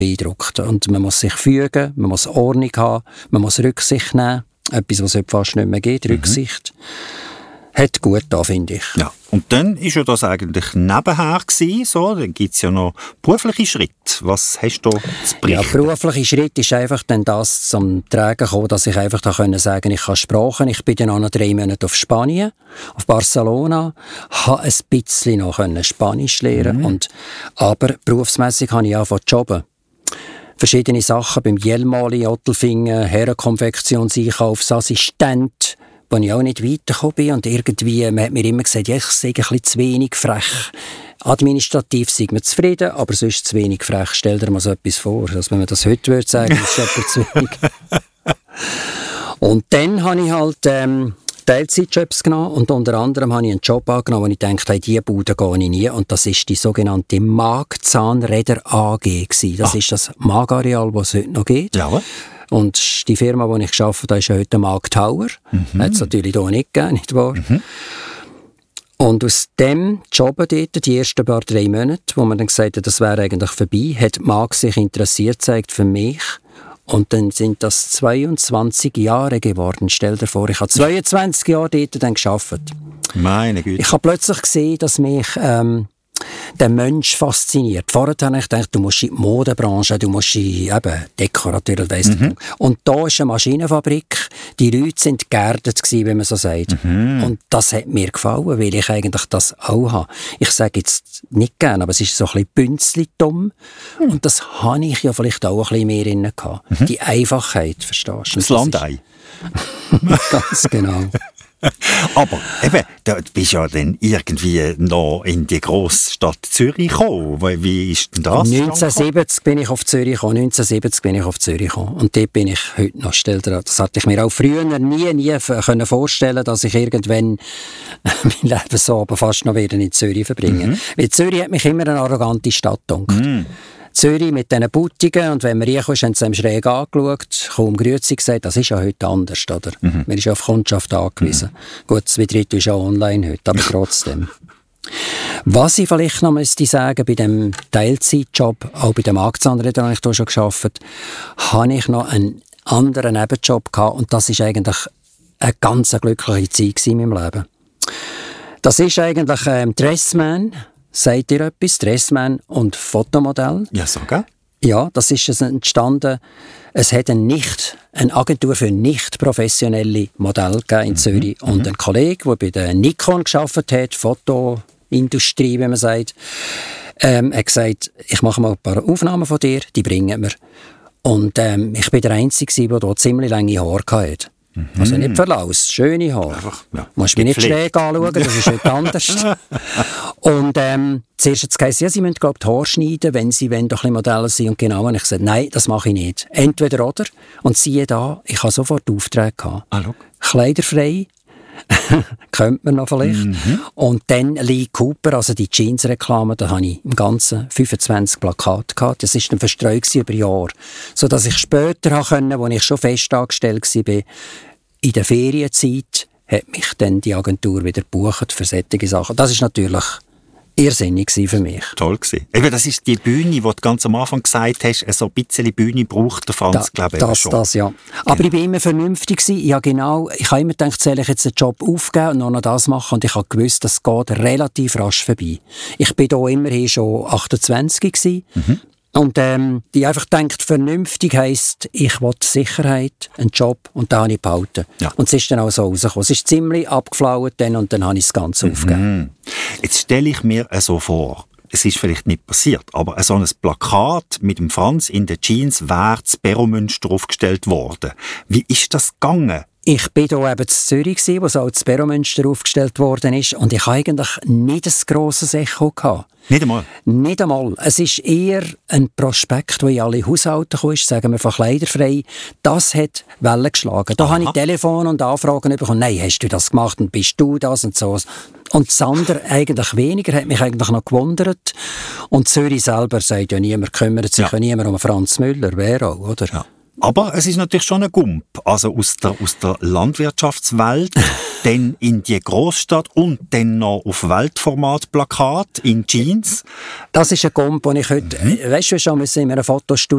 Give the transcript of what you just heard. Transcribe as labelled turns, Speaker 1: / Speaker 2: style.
Speaker 1: beeindruckt. Und man muss sich fügen, man muss Ordnung haben, man muss Rücksicht nehmen. Etwas, was es fast nicht mehr gibt, Rücksicht. Hat gut da, finde ich.
Speaker 2: Ja. Und dann war ja das eigentlich nebenher gewesen, so. Dann gibt es ja noch berufliche Schritte. Was hast du zu berichten?
Speaker 1: Ja, berufliche Schritt ist einfach dann das zum Tragen gekommen, dass ich einfach da können sagen, ich kann Sprachen. Ich bin dann auch noch 3 Monate auf Spanien, auf Barcelona, habe ein bisschen noch Spanisch lernen. Aber berufsmässig habe ich angefangen zu jobben. Verschiedene Sachen beim Jelmali, Ottelfingen, Herrenkonfektionseinkaufsassistent, wo ich auch nicht weitergekommen bin. Und irgendwie, man hat mir immer gesagt, ja, ich sei ein bisschen zu wenig frech. Administrativ sind wir zufrieden, aber sonst zu wenig frech. Stell dir mal so etwas vor. Also wenn man das heute würde sagen, ist es etwas zu wenig. Und dann habe ich halt Teilzeitjobs genommen und unter anderem habe ich einen Job angenommen, wo ich dachte, in diese Bude gehe ich nie. Und das ist die sogenannte Maag-Zahnräder AG gewesen. Das ist das Maag-Areal, das es heute noch gibt.
Speaker 2: Ja.
Speaker 1: Und die Firma, wo ich gearbeitet habe, ist ja heute Maag Tower. Hat es natürlich hier nicht gegeben, nicht wahr? Und aus dem Job dort, die ersten 3 Monate, wo man dann gesagt hat, das wäre eigentlich vorbei, hat Maag sich interessiert gezeigt für mich. Und dann sind das 22 Jahre geworden. Stell dir vor, ich habe 22 Jahre dort dann gearbeitet.
Speaker 2: Meine Güte.
Speaker 1: Ich habe plötzlich gesehen, dass mich der Mensch fasziniert. Vorher habe ich gedacht, du musst in die Modebranche, du musst in Dekorateur, weiss nicht. Und da ist eine Maschinenfabrik. Die Leute sind geerdet gewesen, wie man so sagt. Und das hat mir gefallen, weil ich eigentlich das auch habe. Ich sage jetzt nicht gerne, aber es ist so ein bisschen bünzli-dumm. Und das habe ich ja vielleicht auch ein bisschen mehr drin gehabt. Die Einfachheit, verstehst du?
Speaker 2: Das Landei.
Speaker 1: Ganz genau.
Speaker 2: Aber eben, du bist ja dann irgendwie noch in die Grossstadt Zürich gekommen. Wie ist denn das?
Speaker 1: 1970 bin ich auf Zürich gekommen. Und dort bin ich heute noch. Das hatte ich mir auch früher nie können vorstellen, dass ich irgendwann mein Leben so aber fast noch wieder in Zürich verbringe. Weil Zürich hat mich immer eine arrogante Stadt gedacht. Zürich mit diesen Butigen, und wenn man reinkommt, haben sie ihm schräg angeschaut, kaum Grüezi gesagt, das ist ja heute anders, oder? Man ist ja auf Kundschaft angewiesen. Gut, das Betrieb ist ja online heute, aber trotzdem. Was ich vielleicht noch müsste sagen, bei dem Teilzeitjob, auch bei dem Maag-Zahnräder, habe ich hier schon gearbeitet, habe ich noch einen anderen Nebenjob gehabt, und das ist eigentlich eine ganz glückliche Zeit in meinem Leben. Das ist eigentlich Dressman. Sagt ihr etwas? Dressman und Fotomodell.
Speaker 2: Ja, sogar.
Speaker 1: Ja, das ist entstanden. Es hat eine Agentur für nicht professionelle Modelle gegeben in Zürich. Und ein Kollege, der bei der Nikon gearbeitet hat, Fotoindustrie, wie man sagt, hat gesagt, ich mache mal ein paar Aufnahmen von dir, die bringen wir. Und ich bin der Einzige, der hier ziemlich lange Haare hatte. Also nicht verlaust, schöne Haare.
Speaker 2: Ja.
Speaker 1: Musst mich nicht schräg anschauen, das ist heute anders. Und zuerst hat es geheißen, ja, sie müssen, glaube ich, die Haare schneiden, wenn sie doch ein bisschen Modelle sind. Und genau, und ich gesagt, nein, das mache ich nicht. Entweder oder. Und siehe da, ich habe sofort Aufträge gehabt. Kleiderfrei, könnte man noch vielleicht. Und dann Lee Cooper, also die Jeans-Reklame, da habe ich im Ganzen 25 Plakate gehabt. Das war dann verstreut über Jahre. Sodass ich später konnte, als ich schon fest angestellt war, in der Ferienzeit, hat mich dann die Agentur wieder gebucht für solche Sachen. Das ist natürlich irrsinnig für mich.
Speaker 2: Toll gewesen. Eben, das ist die Bühne, die du ganz am Anfang gesagt hast, so ein bisschen Bühne braucht der Franz, glaube ich, schon.
Speaker 1: Das, ja. Aber ich war immer vernünftig gewesen. Ja, genau. Ich habe immer gedacht, soll ich jetzt den Job aufgeben und noch das machen? Und ich habe gewusst, das geht relativ rasch vorbei. Ich war hier immerhin schon 28 gewesen. Und die einfach denkt, vernünftig heisst, ich will Sicherheit, einen Job, und den habe ich behalten. Ja. Und es ist dann auch so rausgekommen. Es ist ziemlich abgeflaut dann, und dann habe ich das Ganze aufgegeben.
Speaker 2: Jetzt stelle ich mir so vor, es ist vielleicht nicht passiert, aber so ein Plakat mit dem Franz in den Jeans wäre das Peromünster aufgestellt worden. Wie ist das gegangen?
Speaker 1: Ich war hier eben in Zürich, wo so das Peromünster aufgestellt worden ist, und ich hatte eigentlich nicht ein grosses Echo gehabt.
Speaker 2: Nicht einmal?
Speaker 1: Nicht einmal. Es ist eher ein Prospekt, der in alle Haushalte kam, sagen wir von Kleiderfrei. Das hat Wellen geschlagen. Da habe ich Telefon und Anfragen bekommen. Nein, hast du das gemacht und bist du das und so. Und das andere eigentlich weniger, hat mich eigentlich noch gewundert. Und Zürich selber sagt ja niemand, kümmert sich ja niemand um Franz Müller. Wer auch, oder?
Speaker 2: Ja. Aber es ist natürlich schon ein Gump. Also aus der Landwirtschaftswelt, dann in die Großstadt und dann noch auf Weltformat-Plakat in Jeans.
Speaker 1: Das ist ein Gump, den ich heute, weißt du, schon in einem Fotostudio